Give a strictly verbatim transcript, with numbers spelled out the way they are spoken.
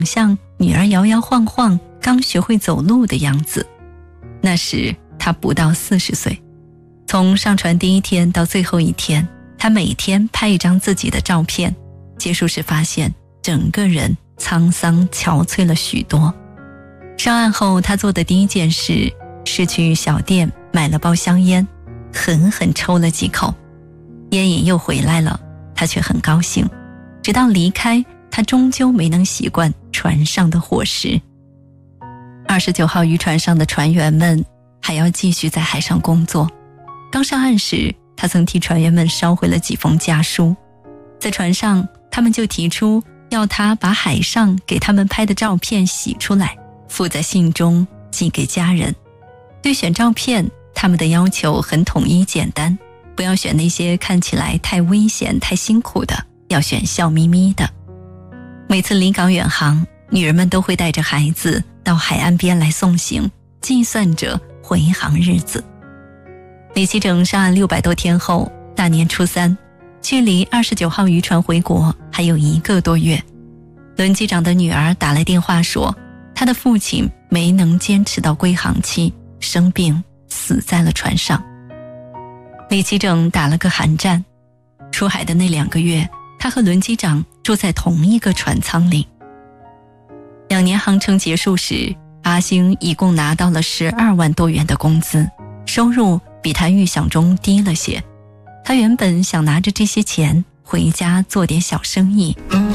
像女儿摇摇晃晃刚学会走路的样子。那时他不到四十岁。从上传第一天到最后一天，他每天拍一张自己的照片，结束时发现整个人沧桑憔悴了许多。上岸后，他做的第一件事是去小店买了包香烟，狠狠抽了几口。烟瘾又回来了，他却很高兴。直到离开，他终究没能习惯船上的伙食。二十九号渔船上的船员们还要继续在海上工作。刚上岸时，他曾替船员们捎回了几封家书。在船上，他们就提出要他把海上给他们拍的照片洗出来，附在信中寄给家人。对选照片，他们的要求很统一简单，不要选那些看起来太危险太辛苦的，要选笑眯眯的。每次离港远航，女人们都会带着孩子到海岸边来送行，计算着回航日子。李希整上岸六百多天后，大年初三，距离二十九号渔船回国还有一个多月。轮机长的女儿打来电话说，他的父亲没能坚持到归航期，生病死在了船上。李希整打了个寒战。出海的那两个月，他和轮机长住在同一个船舱里。两年航程结束时，阿星一共拿到了十二万多元的工资，收入比他预想中低了些。他原本想拿着这些钱回家做点小生意，